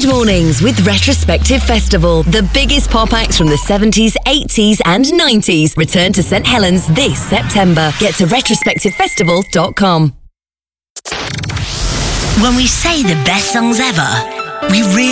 Weekend mornings with Retrospective Festival. The biggest pop acts from the 70s, 80s and 90s return to St Helens this September. Get to retrospectivefestival.com. When we say the best songs ever, we really